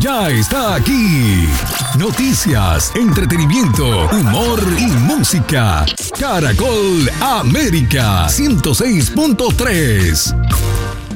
ya está aquí. Noticias, entretenimiento, humor y música. Caracol América 106.3.